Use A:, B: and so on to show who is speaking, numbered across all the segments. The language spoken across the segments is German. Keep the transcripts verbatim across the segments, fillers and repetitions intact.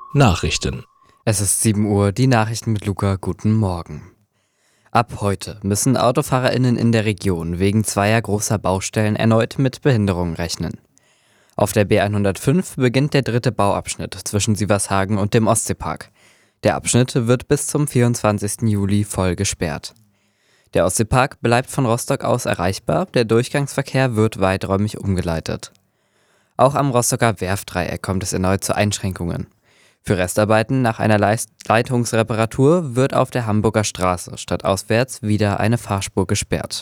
A: Nachrichten.
B: Es ist sieben Uhr, die Nachrichten mit Luca, guten Morgen. Ab heute müssen AutofahrerInnen in der Region wegen zweier großer Baustellen erneut mit Behinderungen rechnen. Auf der B hundertfünf beginnt der dritte Bauabschnitt zwischen Sievershagen und dem Ostseepark. Der Abschnitt wird bis zum vierundzwanzigsten Juli voll gesperrt. Der Ostseepark bleibt von Rostock aus erreichbar, der Durchgangsverkehr wird weiträumig umgeleitet. Auch am Rostocker Werftdreieck kommt es erneut zu Einschränkungen. Für Restarbeiten nach einer Leist- Leitungsreparatur wird auf der Hamburger Straße stadtauswärts wieder eine Fahrspur gesperrt.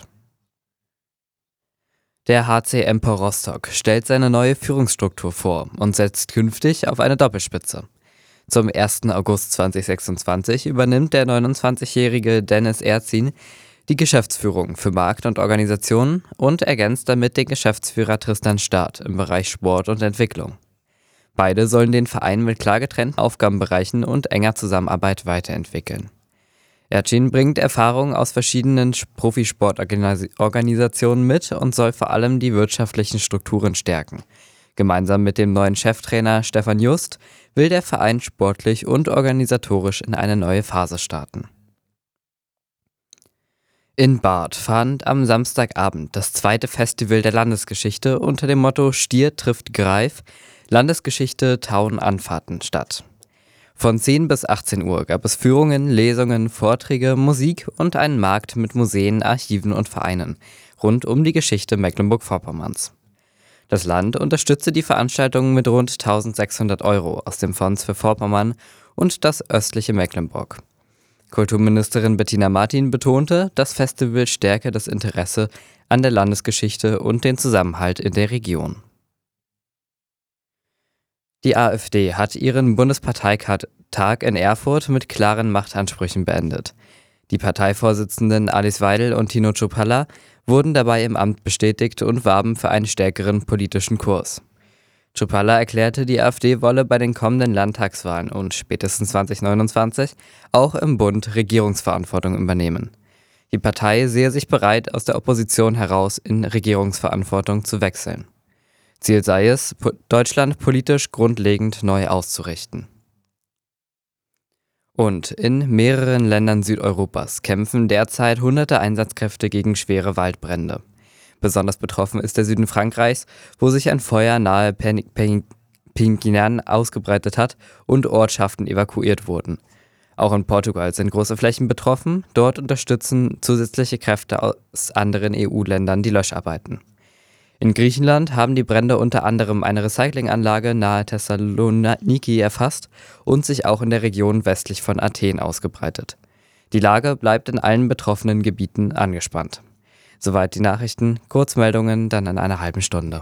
B: Der H C Empor Rostock stellt seine neue Führungsstruktur vor und setzt künftig auf eine Doppelspitze. Zum ersten August zweitausendsechsundzwanzig übernimmt der neunundzwanzigjährige Dennis Erzin die Geschäftsführung für Markt und Organisation und ergänzt damit den Geschäftsführer Tristan Staat im Bereich Sport und Entwicklung. Beide sollen den Verein mit klar getrennten Aufgabenbereichen und enger Zusammenarbeit weiterentwickeln. Erzin bringt Erfahrungen aus verschiedenen Profisportorganisationen mit und soll vor allem die wirtschaftlichen Strukturen stärken. Gemeinsam mit dem neuen Cheftrainer Stefan Just will der Verein sportlich und organisatorisch in eine neue Phase starten. In Barth fand am Samstagabend das zweite Festival der Landesgeschichte unter dem Motto Stier trifft Greif – Landesgeschichte Tauern-Anfahrten statt. Von zehn bis achtzehn Uhr gab es Führungen, Lesungen, Vorträge, Musik und einen Markt mit Museen, Archiven und Vereinen rund um die Geschichte Mecklenburg-Vorpommerns. Das Land unterstützte die Veranstaltungen mit rund eintausendsechshundert Euro aus dem Fonds für Vorpommern und das östliche Mecklenburg. Kulturministerin Bettina Martin betonte, das Festival stärke das Interesse an der Landesgeschichte und den Zusammenhalt in der Region. Die AfD hat ihren Bundesparteitag in Erfurt mit klaren Machtansprüchen beendet. Die Parteivorsitzenden Alice Weidel und Tino Chrupalla wurden dabei im Amt bestätigt und warben für einen stärkeren politischen Kurs. Chrupalla erklärte, die AfD wolle bei den kommenden Landtagswahlen und spätestens zweitausendneunundzwanzig auch im Bund Regierungsverantwortung übernehmen. Die Partei sehe sich bereit, aus der Opposition heraus in Regierungsverantwortung zu wechseln. Ziel sei es, Deutschland politisch grundlegend neu auszurichten. Und in mehreren Ländern Südeuropas kämpfen derzeit hunderte Einsatzkräfte gegen schwere Waldbrände. Besonders betroffen ist der Süden Frankreichs, wo sich ein Feuer nahe Perpignan ausgebreitet hat und Ortschaften evakuiert wurden. Auch in Portugal sind große Flächen betroffen, dort unterstützen zusätzliche Kräfte aus anderen E U-Ländern die Löscharbeiten. In Griechenland haben die Brände unter anderem eine Recyclinganlage nahe Thessaloniki erfasst und sich auch in der Region westlich von Athen ausgebreitet. Die Lage bleibt in allen betroffenen Gebieten angespannt. Soweit die Nachrichten, Kurzmeldungen dann in einer halben Stunde.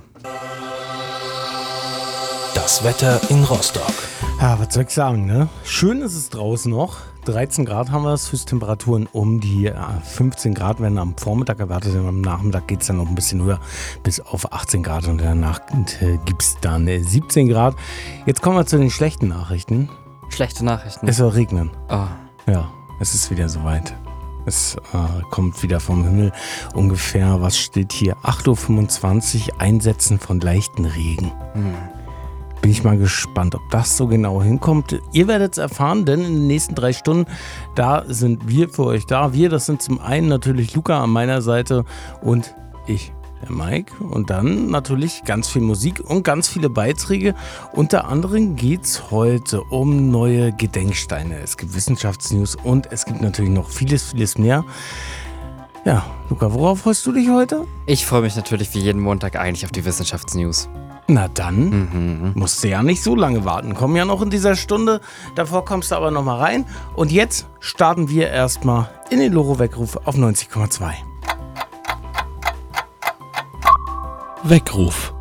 A: Das Wetter in Rostock.
C: Ja, was soll ich sagen, ne? Schön ist es draußen noch. dreizehn Grad haben wir es, Höchsttemperaturen um die fünfzehn Grad werden am Vormittag erwartet. Am Nachmittag geht es dann noch ein bisschen höher, bis auf achtzehn Grad und danach äh, gibt es dann äh, siebzehn Grad. Jetzt kommen wir zu den schlechten Nachrichten.
B: Schlechte Nachrichten?
C: Es soll regnen.
B: Oh.
C: Ja, es ist wieder soweit. Es äh, kommt wieder vom Himmel ungefähr, was steht hier, acht Uhr fünfundzwanzig, Einsetzen von leichten Regen.
B: Hm.
C: Bin ich mal gespannt, ob das so genau hinkommt. Ihr werdet es erfahren, denn in den nächsten drei Stunden, da sind wir für euch da. Wir, das sind zum einen natürlich Luca an meiner Seite und ich, der Mike. Und dann natürlich ganz viel Musik und ganz viele Beiträge. Unter anderem geht es heute um neue Gedenksteine. Es gibt Wissenschaftsnews und es gibt natürlich noch vieles, vieles mehr. Ja, Luca, worauf freust du dich heute?
B: Ich freue mich natürlich wie jeden Montag eigentlich auf die Wissenschaftsnews.
C: Na dann,
B: Mhm.
C: musst du ja nicht so lange warten. Komm ja noch in dieser Stunde, davor kommst du aber noch mal rein. Und jetzt starten wir erstmal in den Loro-Weckruf auf neunzig Komma zwei.
A: Weckruf.